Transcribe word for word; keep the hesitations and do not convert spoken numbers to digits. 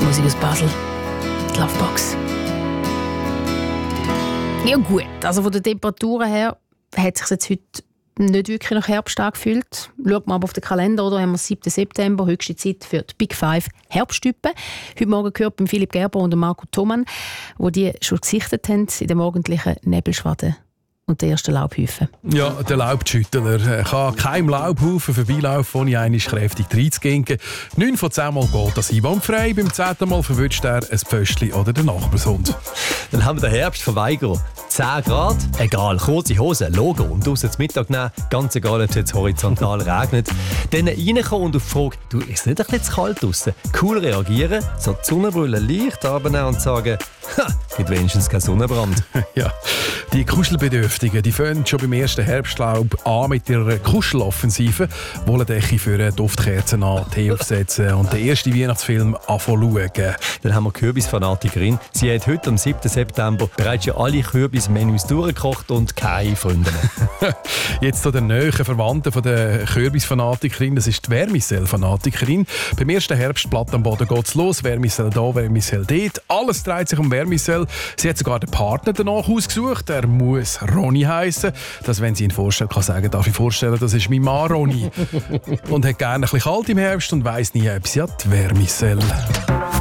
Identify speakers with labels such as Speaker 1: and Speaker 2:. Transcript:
Speaker 1: Musik aus Basel. Die Lovebox. Ja gut, also von den Temperaturen her hat es sich jetzt heute nicht wirklich nach Herbst angefühlt. Schaut man aber auf den Kalender, oder haben wir siebten September, höchste Zeit für die Big Five Herbsttypen. Heute Morgen gehört beim Philipp Gerber und Marco Thomann, die die schon gesichtet haben in den morgendlichen Nebelschwaden und den ersten Laubhäufen.
Speaker 2: Ja, der Laubschüttler kann keinem Laubhaufen vorbeilaufen, ohne einmal kräftig reinzugehen. Neun von zehn Mal geht das einwandfrei. Beim zehnten Mal verwünscht er ein Pföstchen oder den Nachbarshund.
Speaker 3: Dann haben wir den Herbstverweigerer. zehn Grad, egal, kurze Hose, Logo und draussen zum Mittag nehmen, ganz egal, ob es jetzt horizontal regnet. Dann reinkommen und auf die Frage, du, ist es nicht ein bisschen zu kalt draussen? Cool reagieren, so die Sonnenbrille leicht runternehmen und sagen, ha, gibt wenigstens keinen Sonnenbrand.
Speaker 2: Ja, die Kuschelbedürftigen, die fangen schon beim ersten Herbstlaub an mit ihrer Kuscheloffensive, Wolldecke für Duftkerzen an, Tee aufsetzen und den ersten Weihnachtsfilm anfangen schauen.
Speaker 3: Dann haben wir die Kürbisfanatikerin. Sie hat heute am siebten September bereits schon alle Kürbismenüs durchgekocht und keine Freunde mehr.
Speaker 2: Jetzt zu den näheren Verwandten von der Kürbisfanatikerin, das ist die Vermicell-Fanatikerin. Beim ersten Herbstblatt am Boden geht es los. Vermicell da, Vermicell dort. Alles dreht sich um Vermicell. Sie hat sogar den Partner danach ausgesucht. Er muss Ronny heissen. Das, wenn sie ihn vorstellen kann, sagen, darf ich vorstellen, das ist mein Mann Ronny. Und hat gerne ein bisschen kalt im Herbst und weiss nie, ob sie hat Vermicell.